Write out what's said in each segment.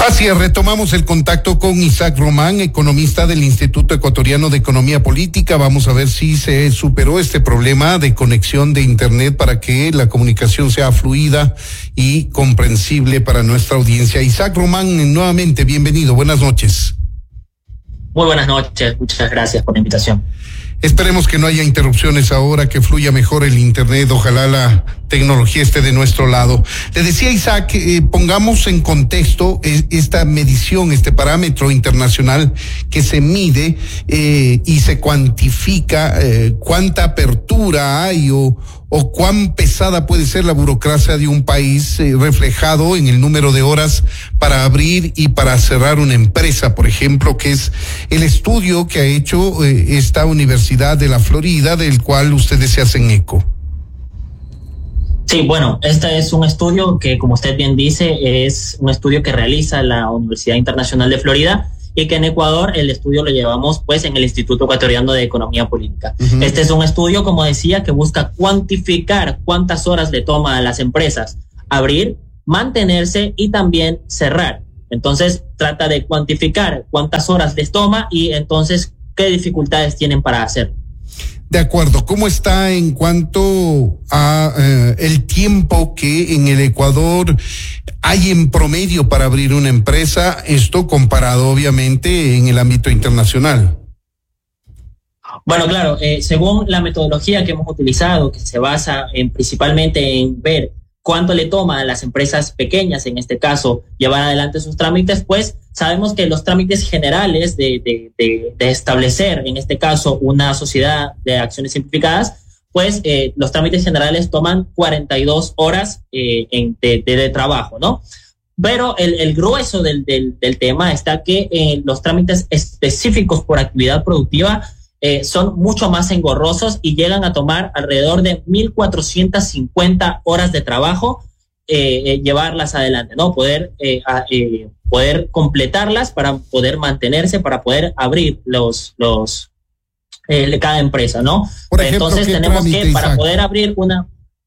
Así es, retomamos el contacto con Isaac Román, economista del Instituto Ecuatoriano de Economía Política. Vamos a ver si se superó este problema de conexión de Internet para que la comunicación sea fluida y comprensible para nuestra audiencia. Isaac Román, nuevamente, bienvenido, buenas noches. Muy buenas noches, muchas gracias por la invitación. Esperemos que no haya interrupciones ahora, que fluya mejor el Internet, ojalá la tecnología esté de nuestro lado. Le decía Isaac, pongamos en contexto esta medición, este parámetro internacional que se mide y se cuantifica cuánta apertura hay o cuán pesada puede ser la burocracia de un país reflejado en el número de horas para abrir y para cerrar una empresa, por ejemplo, que es el estudio que ha hecho esta Universidad de la Florida, del cual ustedes se hacen eco. Sí, bueno, este es un estudio que, como usted bien dice, es un estudio que realiza la Universidad Internacional de Florida y que en Ecuador el estudio lo llevamos pues en el Instituto Ecuatoriano de Economía Política. Uh-huh. Este es un estudio, como decía, que busca cuantificar cuántas horas le toma a las empresas abrir, mantenerse y también cerrar. Entonces trata de cuantificar cuántas horas les toma y entonces qué dificultades tienen para hacerlo. De acuerdo, ¿cómo está en cuanto a el tiempo que en el Ecuador hay en promedio para abrir una empresa? Esto comparado obviamente en el ámbito internacional. Bueno, claro, según la metodología que hemos utilizado, que se basa principalmente en ver cuánto le toma a las empresas pequeñas, en este caso, llevar adelante sus trámites, pues sabemos que los trámites generales de establecer, en este caso, una sociedad de acciones simplificadas, pues los trámites generales toman 42 horas de trabajo, ¿no? Pero el grueso del tema está que los trámites específicos por actividad productiva son mucho más engorrosos y llegan a tomar alrededor de 1,450 horas de trabajo llevarlas adelante, ¿no? Poder completarlas para poder mantenerse, para poder abrir cada empresa, ¿no? Por ejemplo, entonces tenemos que, Isaac, para poder abrir una...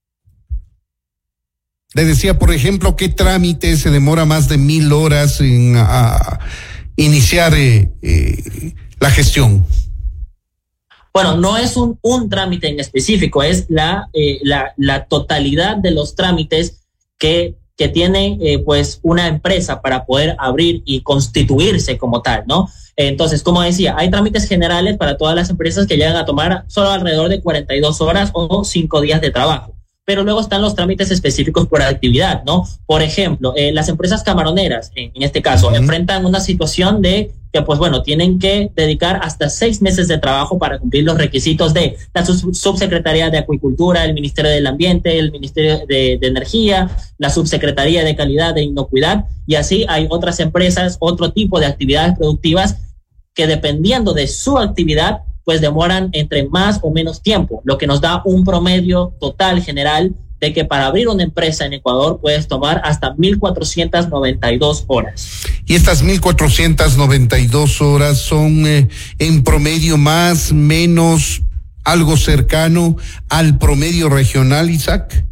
Le decía, por ejemplo, ¿qué trámite se demora más de 1,000 horas en iniciar la gestión? Bueno, no es un trámite en específico, es la totalidad de los trámites que tiene pues una empresa para poder abrir y constituirse como tal, ¿no? Entonces, como decía, hay trámites generales para todas las empresas que llegan a tomar solo alrededor de 42 horas o 5 días de trabajo. Pero luego están los trámites específicos por actividad, ¿no? Por ejemplo, las empresas camaroneras, en este caso, uh-huh, enfrentan una situación de que, pues bueno, tienen que dedicar hasta 6 meses de trabajo para cumplir los requisitos de la Subsecretaría de Acuicultura, el Ministerio del Ambiente, el Ministerio de Energía, la Subsecretaría de Calidad e Inocuidad, y así hay otras empresas, otro tipo de actividades productivas que, dependiendo de su actividad, pues demoran entre más o menos tiempo, lo que nos da un promedio total general de que para abrir una empresa en Ecuador puedes tomar hasta 1,492 horas. ¿Y estas 1,492 horas son en promedio más, menos, algo cercano al promedio regional, Isaac?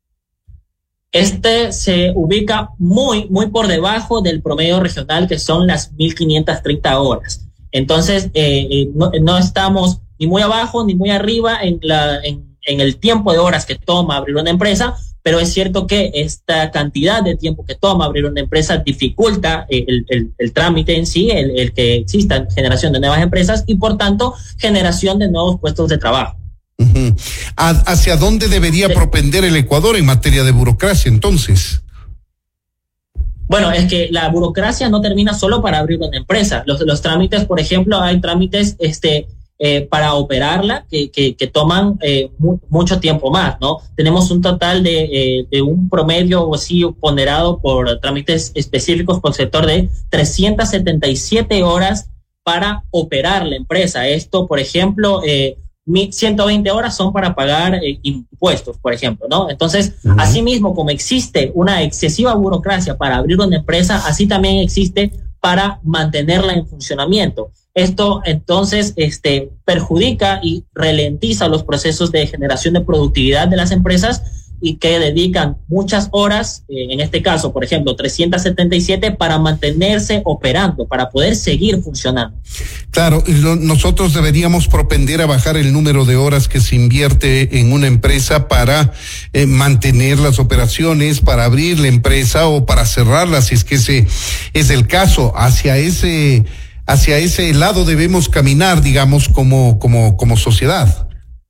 Este se ubica muy por debajo del promedio regional, que son las 1,530 horas. Entonces, no estamos ni muy abajo ni muy arriba en el tiempo de horas que toma abrir una empresa, pero es cierto que esta cantidad de tiempo que toma abrir una empresa dificulta el trámite en sí, el que exista generación de nuevas empresas y, por tanto, generación de nuevos puestos de trabajo. Uh-huh. ¿Hacia dónde debería propender el Ecuador en materia de burocracia, entonces? Bueno, es que la burocracia no termina solo para abrir una empresa. Los trámites, por ejemplo, hay trámites para operarla que toman mucho tiempo más, ¿no? Tenemos un total de un promedio o así ponderado por trámites específicos por sector de 377 horas para operar la empresa. Esto, por ejemplo, 120 horas son para pagar impuestos, por ejemplo, ¿no? Entonces, uh-huh, asimismo, como existe una excesiva burocracia para abrir una empresa, así también existe para mantenerla en funcionamiento. Esto, entonces, perjudica y ralentiza los procesos de generación de productividad de las empresas, y que dedican muchas horas, en este caso, por ejemplo, 377, para mantenerse operando, para poder seguir funcionando. Claro, nosotros deberíamos propender a bajar el número de horas que se invierte en una empresa para mantener las operaciones, para abrir la empresa o para cerrarla, si es que ese es el caso. Hacia ese lado debemos caminar, digamos, como sociedad.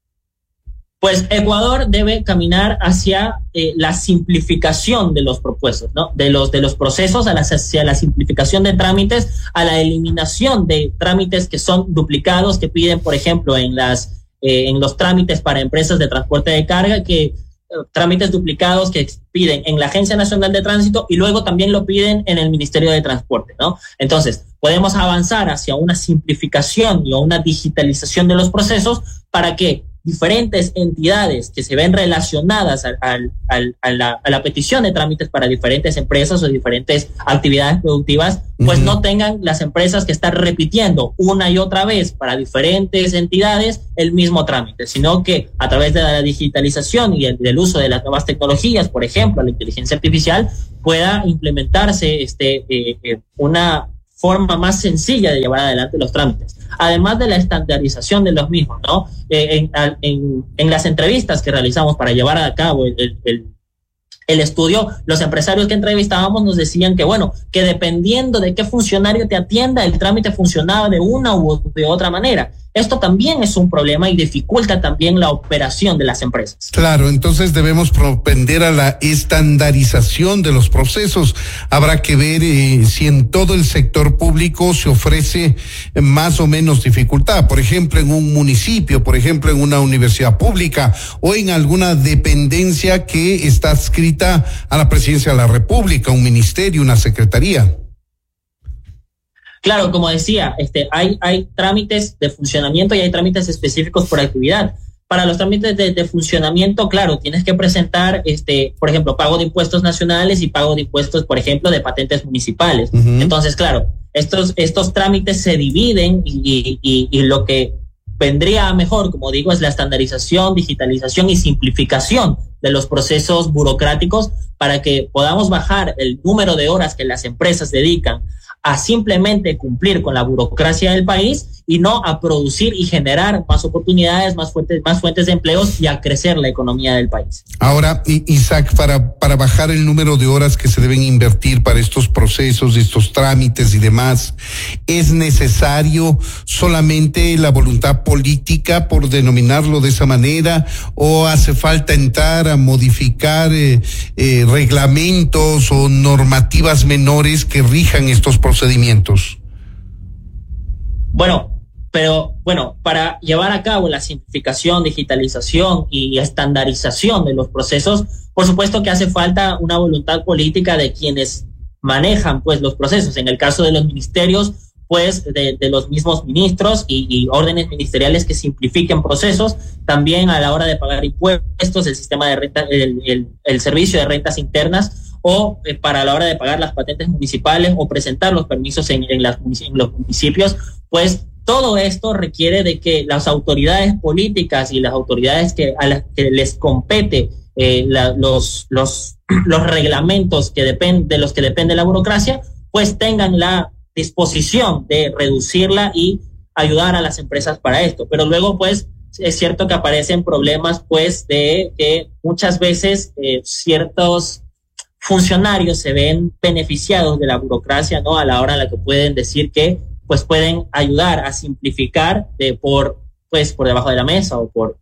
Pues Ecuador debe caminar hacia la simplificación de los propuestos, ¿no? De los procesos, hacia la simplificación de trámites, a la eliminación de trámites que son duplicados, que piden, por ejemplo, en los trámites para empresas de transporte de carga, trámites duplicados que piden en la Agencia Nacional de Tránsito y luego también lo piden en el Ministerio de Transporte, ¿no? Entonces, podemos avanzar hacia una simplificación y una digitalización de los procesos para que diferentes entidades que se ven relacionadas a la petición de trámites para diferentes empresas o diferentes actividades productivas, pues no tengan las empresas que están repitiendo una y otra vez para diferentes entidades el mismo trámite, sino que a través de la digitalización y del uso de las nuevas tecnologías, por ejemplo, la inteligencia artificial, pueda implementarse una forma más sencilla de llevar adelante los trámites, además de la estandarización de los mismos, ¿no? En las entrevistas que realizamos para llevar a cabo el estudio, los empresarios que entrevistábamos nos decían que dependiendo de qué funcionario te atienda, el trámite funcionaba de una u de otra manera. Esto también es un problema y dificulta también la operación de las empresas. Claro, entonces debemos propender a la estandarización de los procesos. Habrá que ver si en todo el sector público se ofrece más o menos dificultad. Por ejemplo, en un municipio, por ejemplo, en una universidad pública o en alguna dependencia que está adscrita a la Presidencia de la República, un ministerio, una secretaría. Claro, como decía, hay trámites de funcionamiento y hay trámites específicos por actividad. Para los trámites de funcionamiento, claro, tienes que presentar, por ejemplo, pago de impuestos nacionales y pago de impuestos, por ejemplo, de patentes municipales. Entonces, claro, estos trámites se dividen y lo que vendría mejor, como digo, es la estandarización, digitalización y simplificación de los procesos burocráticos para que podamos bajar el número de horas que las empresas dedican a simplemente cumplir con la burocracia del país y no a producir y generar más oportunidades, más fuentes de empleos y a crecer la economía del país. Ahora, Isaac, para bajar el número de horas que se deben invertir para estos procesos, estos trámites y demás, ¿es necesario solamente la voluntad política, por denominarlo de esa manera, o hace falta entrar a modificar reglamentos o normativas menores que rijan estos procedimientos? Para llevar a cabo la simplificación, digitalización y estandarización de los procesos, por supuesto que hace falta una voluntad política de quienes manejan pues los procesos. En el caso de los ministerios, pues de los mismos ministros y órdenes ministeriales que simplifiquen procesos. También a la hora de pagar impuestos, el sistema de renta, el servicio de rentas internas, o para la hora de pagar las patentes municipales o presentar los permisos en los municipios, pues todo esto requiere de que las autoridades políticas y las autoridades a las que les compete los reglamentos de los que depende la burocracia, pues tengan la disposición de reducirla y ayudar a las empresas para esto. Pero luego, pues, es cierto que aparecen problemas, pues, de que muchas veces ciertos funcionarios se ven beneficiados de la burocracia, ¿no? A la hora en la que pueden decir que pues pueden ayudar a simplificar por debajo de la mesa o por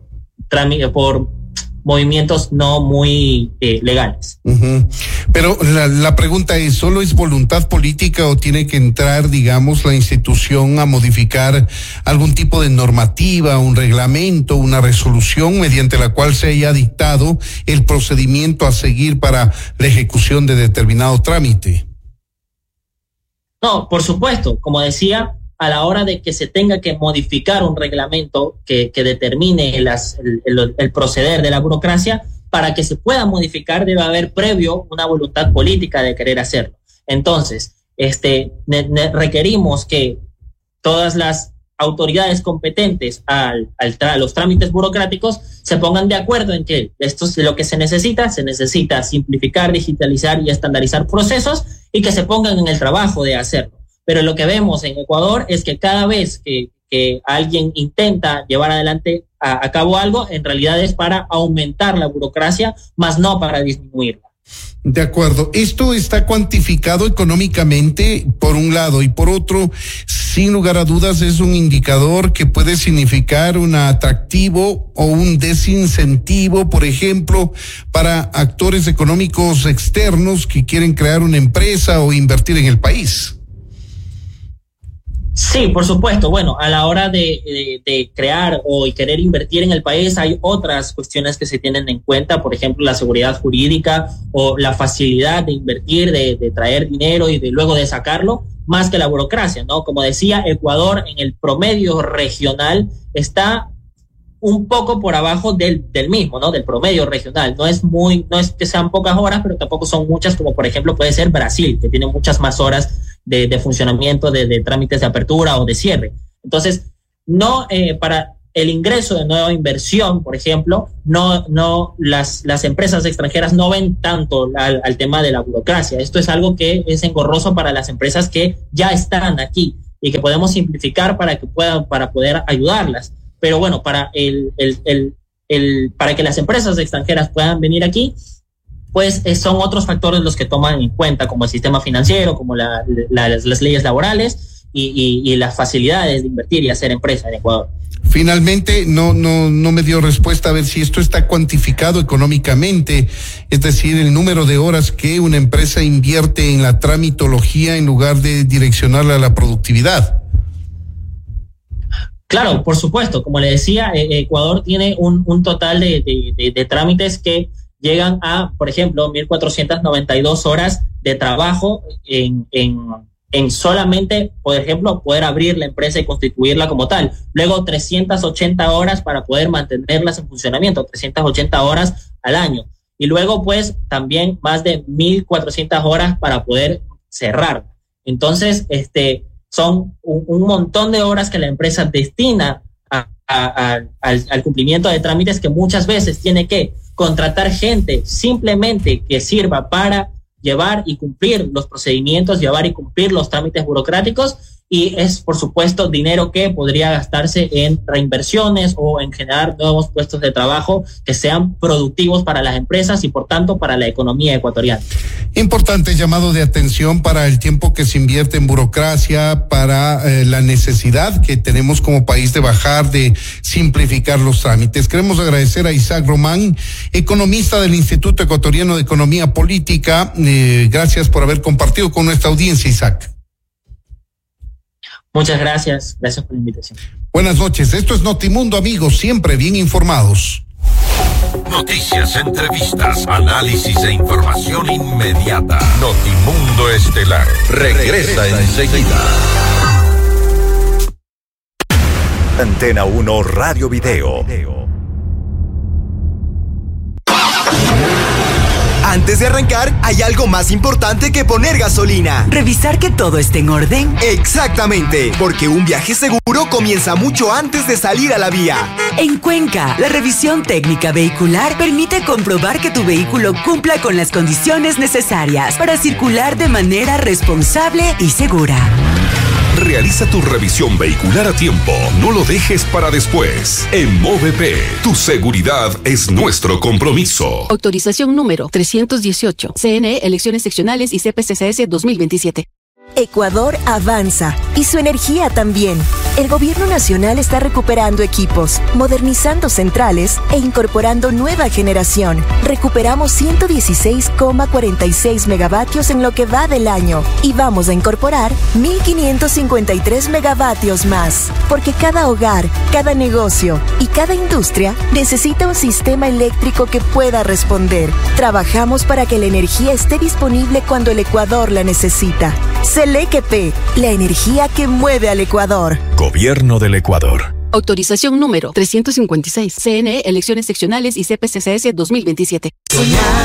movimientos no muy legales. Pero la pregunta es, ¿solo es voluntad política o tiene que entrar, digamos, la institución a modificar algún tipo de normativa, un reglamento, una resolución mediante la cual se haya dictado el procedimiento a seguir para la ejecución de determinado trámite? No, por supuesto, como decía, a la hora de que se tenga que modificar un reglamento que determine el proceder de la burocracia, para que se pueda modificar debe haber previo una voluntad política de querer hacerlo. Entonces, requerimos que todas las autoridades competentes a los trámites burocráticos se pongan de acuerdo en que esto es lo que se necesita simplificar, digitalizar y estandarizar procesos y que se pongan en el trabajo de hacerlo. Pero lo que vemos en Ecuador es que cada vez que alguien intenta llevar adelante a cabo algo, en realidad es para aumentar la burocracia, más no para disminuirla. De acuerdo. Esto está cuantificado económicamente, por un lado, y por otro, sin lugar a dudas, es un indicador que puede significar un atractivo o un desincentivo, por ejemplo, para actores económicos externos que quieren crear una empresa o invertir en el país. Sí, por supuesto. Bueno, a la hora de crear o querer invertir en el país hay otras cuestiones que se tienen en cuenta, por ejemplo, la seguridad jurídica o la facilidad de invertir, de traer dinero y luego de sacarlo, más que la burocracia, ¿no? Como decía, Ecuador en el promedio regional está un poco por abajo del mismo, ¿no? Del promedio regional. No es que sean pocas horas, pero tampoco son muchas, como por ejemplo puede ser Brasil, que tiene muchas más horas de funcionamiento, de trámites de apertura o de cierre. Entonces, para el ingreso de nueva inversión, por ejemplo, las empresas extranjeras no ven tanto al tema de la burocracia. Esto es algo que es engorroso para las empresas que ya están aquí y que podemos simplificar para poder ayudarlas. Pero bueno, para para que las empresas extranjeras puedan venir aquí, pues son otros factores los que toman en cuenta, como el sistema financiero, como las leyes laborales y las facilidades de invertir y hacer empresa en Ecuador. Finalmente, no me dio respuesta a ver si esto está cuantificado económicamente, es decir, el número de horas que una empresa invierte en la tramitología en lugar de direccionarla a la productividad. Claro, por supuesto. Como le decía, Ecuador tiene un total de trámites que llegan a, por ejemplo, 1.492 horas de trabajo en solamente, por ejemplo, poder abrir la empresa y constituirla como tal. Luego 380 horas para poder mantenerlas en funcionamiento, 380 horas al año. Y luego, pues, también más de 1.400 horas para poder cerrar. Entonces, son un montón de horas que la empresa destina al cumplimiento de trámites, que muchas veces tiene que contratar gente simplemente que sirva para llevar y cumplir los procedimientos, llevar y cumplir los trámites burocráticos, y es, por supuesto, dinero que podría gastarse en reinversiones o en generar nuevos puestos de trabajo que sean productivos para las empresas y, por tanto, para la economía ecuatoriana. Importante llamado de atención para el tiempo que se invierte en burocracia, para la necesidad que tenemos como país de bajar, de simplificar los trámites. Queremos agradecer a Isaac Román, economista del Instituto Ecuatoriano de Economía Política. Gracias por haber compartido con nuestra audiencia, Isaac. Muchas gracias por la invitación. Buenas noches, esto es Notimundo, amigos, siempre bien informados. Noticias, entrevistas, análisis e información inmediata. Notimundo Estelar regresa enseguida. Antena 1 Radio Video. Antes de arrancar, hay algo más importante que poner gasolina. ¿Revisar que todo esté en orden? Exactamente, porque un viaje seguro comienza mucho antes de salir a la vía. En Cuenca, la revisión técnica vehicular permite comprobar que tu vehículo cumpla con las condiciones necesarias para circular de manera responsable y segura. Realiza tu revisión vehicular a tiempo. No lo dejes para después. En MOVEP, tu seguridad es nuestro compromiso. Autorización número 318. CNE, Elecciones Seccionales y CPCCS 2027. Ecuador avanza y su energía también. El gobierno nacional está recuperando equipos, modernizando centrales e incorporando nueva generación. Recuperamos 116,46 megavatios en lo que va del año y vamos a incorporar 1.553 megavatios más. Porque cada hogar, cada negocio y cada industria necesita un sistema eléctrico que pueda responder. Trabajamos para que la energía esté disponible cuando el Ecuador la necesita. Selequep, la energía que mueve al Ecuador. Gobierno del Ecuador. Autorización número 356. CNE, Elecciones Seccionales y CPCCS 2027. Soñar.